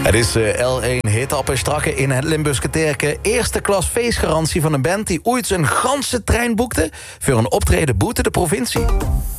Het is L1 hitappe strakke in het Limburgse Terken. Eerste klas feestgarantie van een band die ooit een ganse trein boekte voor een optreden boete de provincie.